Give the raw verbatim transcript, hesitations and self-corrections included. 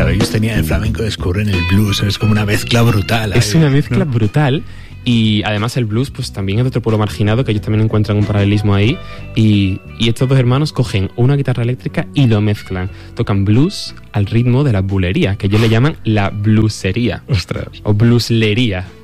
Claro, ellos tenían el flamenco, descubren el blues, es como una mezcla brutal. Es ahí, una mezcla ¿no? brutal. Y además el blues pues también es de otro pueblo marginado, que ellos también encuentran un paralelismo ahí. Y, y estos dos hermanos cogen una guitarra eléctrica y lo mezclan. Tocan blues al ritmo de la bulería, que ellos le llaman la bluesería. Ostras. O blueslería.